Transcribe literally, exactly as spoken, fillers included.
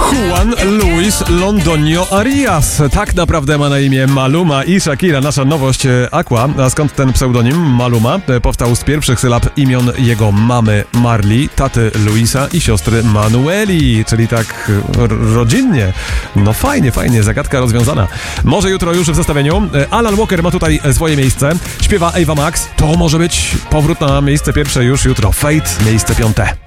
Juan Luis Londonio Arias. Tak naprawdę ma na imię Maluma i Shakira. Nasza nowość Aqua. A skąd ten pseudonim Maluma? Powstał z pierwszych sylab imion jego mamy Marli, taty Luisa i siostry Manueli. Czyli tak rodzinnie. No fajnie, fajnie. Zagadka rozwiązana. Może jutro już w zestawieniu. Alan Walker ma tutaj swoje miejsce. Śpiewa Ava Max. To może być powrót na miejsce pierwsze już jutro. Fate, miejsce piąte.